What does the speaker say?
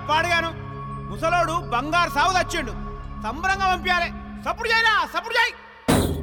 పాడగాను ముసలోడు బంగారు సాగు తెచ్చిండు సంబరంగా పంపించాలి సప్పుడు చేయరా సప్పుడు చేయి